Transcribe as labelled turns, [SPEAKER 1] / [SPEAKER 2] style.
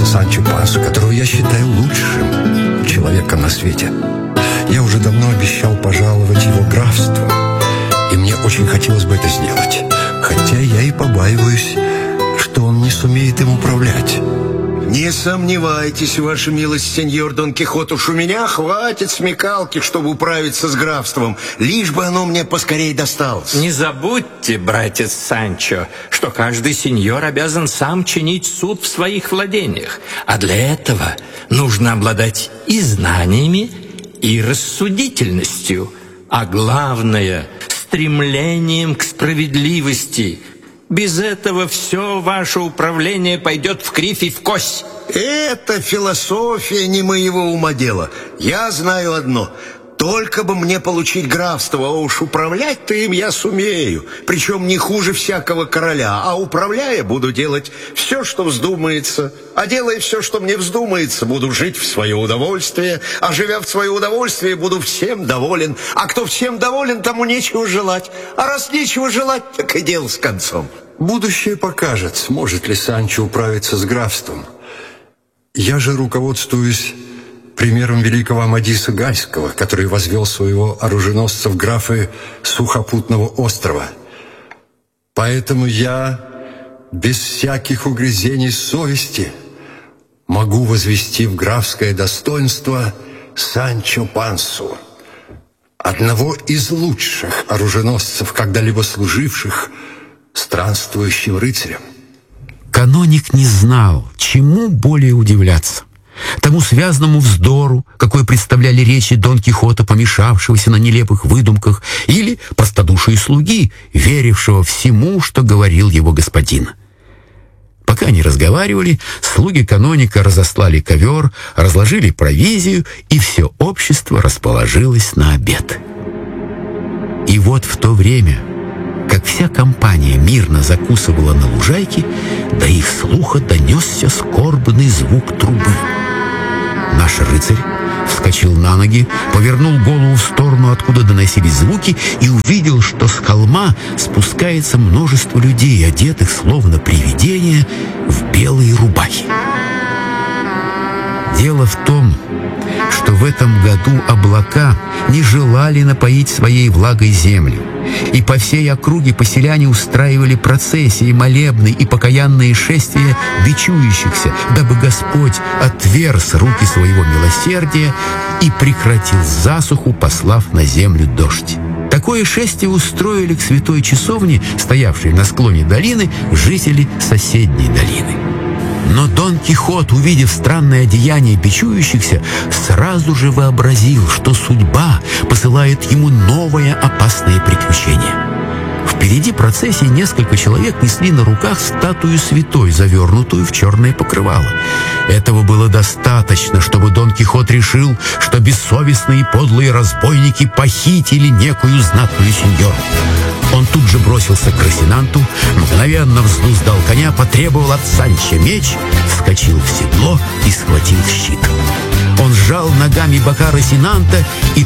[SPEAKER 1] поклонился Санчо Пансу, которого я считаю лучшим человеком на свете. Я уже давно обещал пожаловать его графство, и мне очень хотелось бы это сделать, хотя я и побаиваюсь, что он не сумеет им управлять.
[SPEAKER 2] Не сомневайтесь, ваша милость, сеньор Дон Кихот, уж у меня хватит смекалки, чтобы управиться с графством, лишь бы оно мне поскорей досталось.
[SPEAKER 3] Не забудьте, братец Санчо, что каждый сеньор обязан сам чинить суд в своих владениях, а для этого нужно обладать и знаниями, и рассудительностью, а главное — стремлением к справедливости. Без этого все ваше управление пойдет в кривь и в кось.
[SPEAKER 2] Это философия не моего ума дело. Я знаю одно: только бы мне получить графство, а уж управлять-то им я сумею. Причем не хуже всякого короля. А управляя, буду делать все, что вздумается. А делая все, что мне вздумается, буду жить в свое удовольствие. А живя в свое удовольствие, буду всем доволен. А кто всем доволен, тому нечего желать. А раз нечего желать, так и дело с концом.
[SPEAKER 1] Будущее покажет, сможет ли Санчо управиться с графством. Я же руководствуюсь примером великого Амадиса Гальского, который возвел своего оруженосца в графы Сухопутного острова. Поэтому я без всяких угрызений совести могу возвести в графское достоинство Санчо Пансу, одного из лучших оруженосцев, когда-либо служивших странствующим рыцарем.
[SPEAKER 4] Каноник не знал, чему более удивляться: тому связанному вздору, какой представляли речи Дон Кихота, помешавшегося на нелепых выдумках, или простодушию слуги, верившего всему, что говорил его господин. Пока они разговаривали, слуги каноника разослали ковер, разложили провизию, и все общество расположилось на обед. И вот в то время, как вся компания мирно закусывала на лужайке, до их слуха донесся скорбный звук трубы. Наш рыцарь вскочил на ноги, повернул голову в сторону, откуда доносились звуки, и увидел, что с холма спускается множество людей, одетых, словно привидения, в белые рубахи. Дело в том, что в этом году облака не желали напоить своей влагой землю, и по всей округе поселяне устраивали процессии, молебны и покаянные шествия бичующихся, дабы Господь отверз руки своего милосердия и прекратил засуху, послав на землю дождь. Такое шествие устроили к святой часовне, стоявшей на склоне долины, жители соседней долины. Но Дон Кихот, увидев странное деяние бичующихся, сразу же вообразил, что судьба посылает ему новое опасное приключение. Впереди процессии несколько человек несли на руках статую святой, завернутую в черное покрывало. Этого было достаточно, чтобы Дон Кихот решил, что бессовестные и подлые разбойники похитили некую знатную сеньору. Он тут же бросился к Росинанту, мгновенно взнуздал коня, потребовал от Санчо меч, вскочил в седло и схватил щит. Он сжал ногами бока Росинанта и